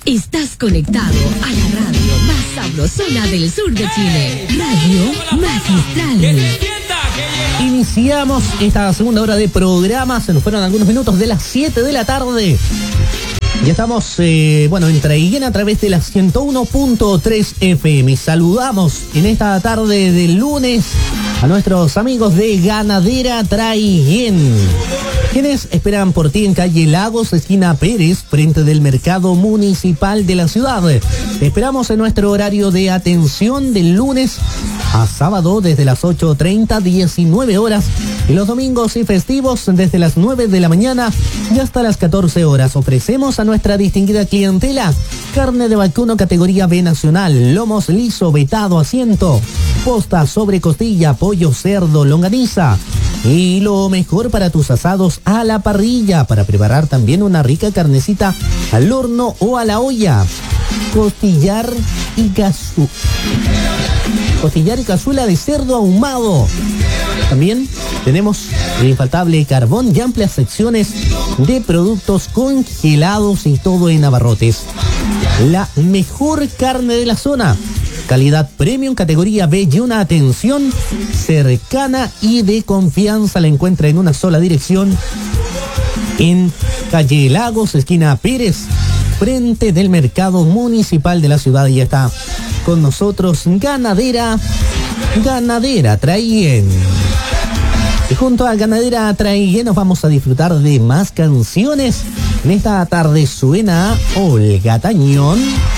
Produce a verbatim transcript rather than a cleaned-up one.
Estás conectado a la radio más sabrosona del sur de Chile. Radio Magistral. Iniciamos esta segunda hora de programa. Se nos fueron algunos minutos de las siete de la tarde. Ya estamos, eh, bueno, en Traiguén a través de la ciento uno punto tres F M. Saludamos en esta tarde del lunes a nuestros amigos de Ganadera Traiguén, quienes esperan por ti en calle Lagos, esquina Pérez, frente del mercado municipal de la ciudad. Te esperamos en nuestro horario de atención del lunes a sábado desde las ocho treinta, diecinueve horas, y los domingos y festivos desde las nueve de la mañana y hasta las catorce horas. Ofrecemos a nuestra distinguida clientela carne de vacuno categoría B nacional, lomos liso, vetado, asiento, posta sobre costilla, pollo, cerdo, longaniza. Y lo mejor para tus asados a la parrilla, para preparar también una rica carnecita al horno o a la olla. Costillar y cazu... Costillar y cazuela de cerdo ahumado. También tenemos el infaltable carbón y amplias secciones de productos congelados y todo en abarrotes. La mejor carne de la zona. Calidad premium, categoría B y una atención cercana y de confianza la encuentra en una sola dirección en calle Lagos, esquina Pérez, frente del mercado municipal de la ciudad. Y ya está con nosotros Ganadera, Ganadera Traiguén. Y junto a Ganadera Traiguén nos vamos a disfrutar de más canciones. En esta tarde suena Olga Tañón.